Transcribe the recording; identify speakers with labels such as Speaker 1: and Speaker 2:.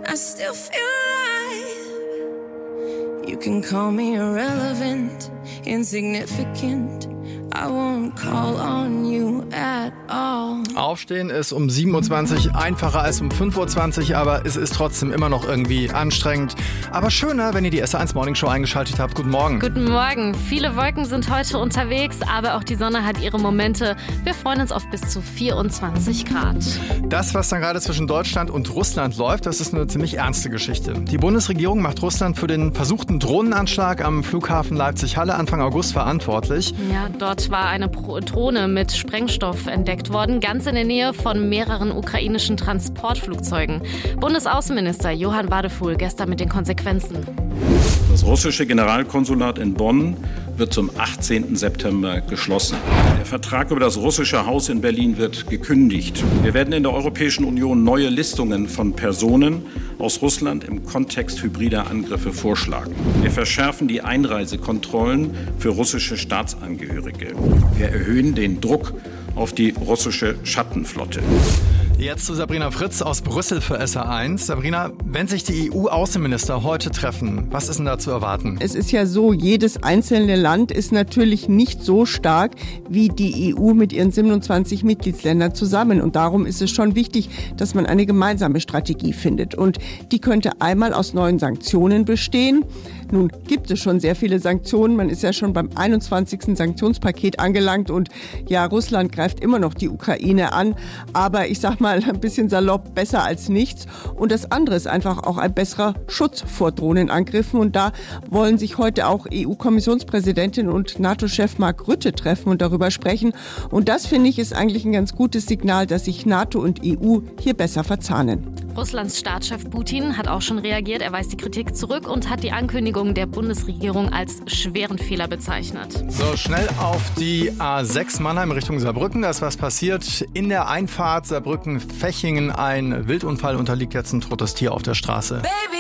Speaker 1: I still feel alive. You can call me irrelevant, insignificant. I won't call on you at all.
Speaker 2: Aufstehen ist um 7.20 Uhr einfacher als um 5.20 Uhr, aber es ist trotzdem immer noch irgendwie anstrengend. Aber schöner, wenn ihr die SR1 Morning Show eingeschaltet habt. Guten Morgen.
Speaker 3: Guten Morgen. Viele Wolken sind heute unterwegs, aber auch die Sonne hat ihre Momente. Wir freuen uns auf bis zu 24 Grad.
Speaker 2: Das, was dann gerade zwischen Deutschland und Russland läuft, das ist eine ziemlich ernste Geschichte. Die Bundesregierung macht Russland für den versuchten Drohnenanschlag am Flughafen Leipzig-Halle Anfang August verantwortlich.
Speaker 3: Ja, dort war eine Drohne mit Sprengstoff entdeckt worden, ganz in der Nähe von mehreren ukrainischen Transportflugzeugen. Bundesaußenminister Johann Wadefuhl gestern mit den Konsequenzen.
Speaker 4: Das russische Generalkonsulat in Bonn wird zum 18. September geschlossen. Der Vertrag über das russische Haus in Berlin wird gekündigt. Wir werden in der Europäischen Union neue Listungen von Personen aus Russland im Kontext hybrider Angriffe vorschlagen. Wir verschärfen die Einreisekontrollen für russische Staatsangehörige. Wir erhöhen den Druck auf die russische Schattenflotte.
Speaker 2: Jetzt zu Sabrina Fritz aus Brüssel für SR1. Sabrina, wenn sich die EU-Außenminister heute treffen, was ist denn da zu erwarten?
Speaker 5: Es ist ja so, jedes einzelne Land ist natürlich nicht so stark wie die EU mit ihren 27 Mitgliedsländern zusammen. Und darum ist es schon wichtig, dass man eine gemeinsame Strategie findet. Und die könnte einmal aus neuen Sanktionen bestehen. Nun gibt es schon sehr viele Sanktionen. Man ist ja schon beim 21. Sanktionspaket angelangt. Und ja, Russland greift immer noch die Ukraine an. Aber ich sag mal ein bisschen salopp, besser als nichts. Und das andere ist einfach auch ein besserer Schutz vor Drohnenangriffen. Und da wollen sich heute auch EU-Kommissionspräsidentin und NATO-Chef Mark Rutte treffen und darüber sprechen. Und das, finde ich, ist eigentlich ein ganz gutes Signal, dass sich NATO und EU hier besser verzahnen.
Speaker 3: Russlands Staatschef Putin hat auch schon reagiert. Er weist die Kritik zurück und hat die Ankündigung der Bundesregierung als schweren Fehler bezeichnet.
Speaker 2: So, schnell auf die A6 Mannheim Richtung Saarbrücken. Da ist was passiert. In der Einfahrt Saarbrücken-Fechingen ein Wildunfall, unterliegt jetzt ein totes Tier auf der Straße.
Speaker 1: Baby,